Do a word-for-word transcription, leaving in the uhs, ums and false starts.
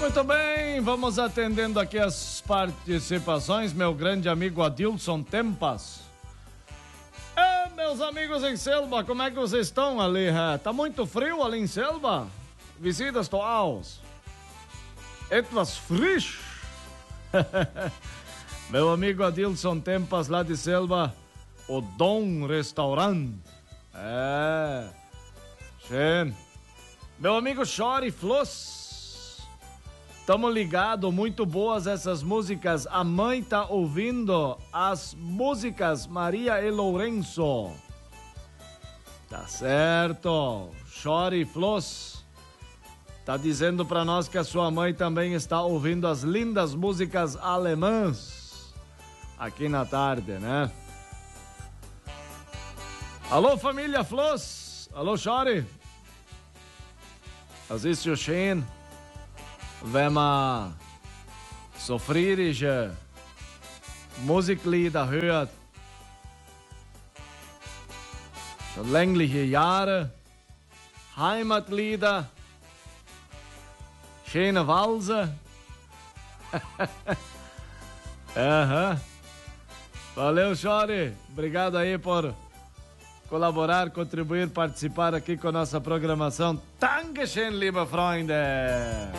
Muito bem, vamos atendendo aqui as participações. Meu grande amigo Adilson Tempas. É, meus amigos em Selva, como é que vocês estão ali? É, tá muito frio ali em Selva? Visitas to aus? Etwas frisch? Meu amigo Adilson Tempas lá de Selva, o Dom Restaurant. É, schön. Meu amigo Chore Floss. Tamo ligado, muito boas essas músicas. A mãe tá ouvindo as músicas Maria e Lourenço. Tá certo. Chore Floss tá dizendo pra nós que a sua mãe também está ouvindo as lindas músicas alemãs aqui na tarde, né? Alô, família Floss. Alô, Chore. Das ist ja schön, wenn man so friedliche Musiklieder hört. Schon längliche Jahre, Heimatlieder, schöne Walse. Aham. Valeu, Chore. Obrigado aí por colaborar, contribuir, participar aqui com a nossa programação. Dankeschön, liebe Freunde.